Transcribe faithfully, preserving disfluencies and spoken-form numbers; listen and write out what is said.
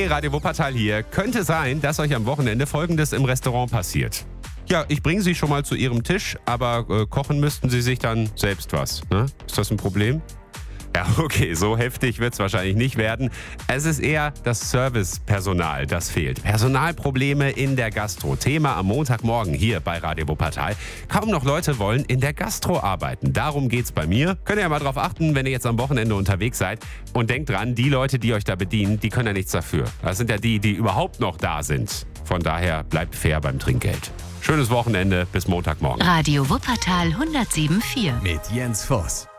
Hey, Radio Wuppertal hier. Könnte sein, dass euch am Wochenende Folgendes im Restaurant passiert. Ja, ich bringe Sie schon mal zu Ihrem Tisch, aber äh, kochen müssten Sie sich dann selbst was. Ne? Ist das ein Problem? Ja, okay, so heftig wird es wahrscheinlich nicht werden. Es ist eher das Servicepersonal, das fehlt. Personalprobleme in der Gastro. Thema am Montagmorgen hier bei Radio Wuppertal. Kaum noch Leute wollen in der Gastro arbeiten. Darum geht's bei mir. Könnt ihr ja mal drauf achten, wenn ihr jetzt am Wochenende unterwegs seid. Und denkt dran, die Leute, die euch da bedienen, die können ja nichts dafür. Das sind ja die, die überhaupt noch da sind. Von daher bleibt fair beim Trinkgeld. Schönes Wochenende, bis Montagmorgen. Radio Wuppertal hundertsieben Komma vier mit Jens Voss.